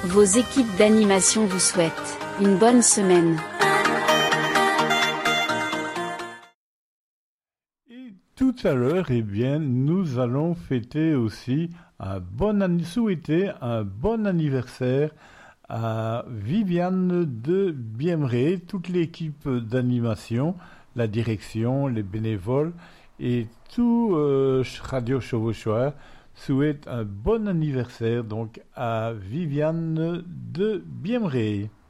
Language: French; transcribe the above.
Vos équipes d'animation vous souhaitent une bonne semaine. Et tout à l'heure, nous allons fêter aussi souhaiter un bon anniversaire à Viviane de Biemré, toute l'équipe d'animation, la direction, les bénévoles et tout Radio Chevauchoir souhaite un bon anniversaire donc à Viviane de Biemré.